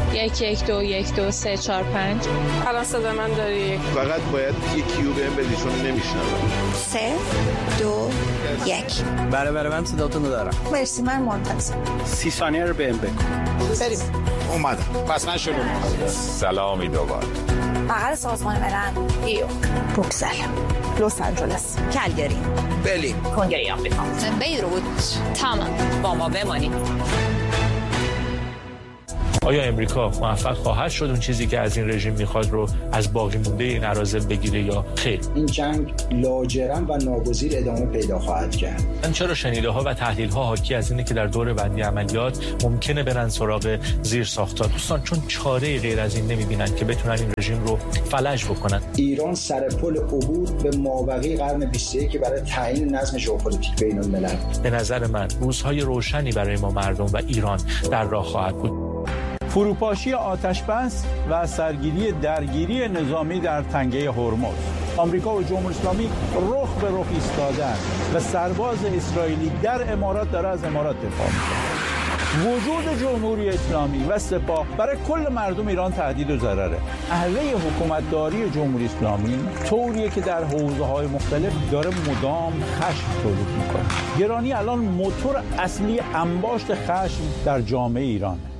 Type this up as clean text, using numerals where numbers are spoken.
1121234 الان صدا من داری؟ فقط باید یک کیو بهم بدی چون نمیشنوم. 3 2 1. بله من صداتون رو دارم. مرسی، من منتظر. 30 ثانیه رو بهم بگو. بریم. اومدم. پس من شروع می‌کنم. سلامی دوباره. بغل سازمان ملل، نیویورک، بروکسل، لس آنجلس، کلگری، برلین، کنگره آمریکا، بیروت، تمام. با ما بمانید. آیا امریکا موفق خواهد شد اون چیزی که از این رژیم میخواد رو از باقی مونده این اراذل بگیره یا خیر؟ این جنگ لاجرم و ناگزیر ادامه پیدا خواهد کرد. من چرا شنیده ها و تحلیل ها حاکی از اینه که در دور بندی عملیات ممکنه برن سراغ زیر ساختار دوستان، چون چاره غیر از این نمیبینن که بتونن این رژیم رو فلج بکنن. ایران سر پل عبور به مابقی قرن 21 برای تعیین نظم ژئوپلیتیک بین الملل. به نظر من روزهای روشنی برای ما مردم و ایران در راه خواهد بود. فروپاشی آتش‌بس و سرگیری درگیری نظامی در تنگه هرمز. آمریکا و جمهوری اسلامی رخ به رخ ایستادن و سرباز اسرائیلی در امارات داره از امارات دفاع می‌کنه. وجود جمهوری اسلامی و سپاه برای کل مردم ایران تهدید و ضرره. اهله حکومتداری جمهوری اسلامی طوریه که در حوزه‌های مختلف داره مدام خشم تولید می‌کنه. گرانی الان موتور اصلی انباشت خشم در جامعه ایرانه.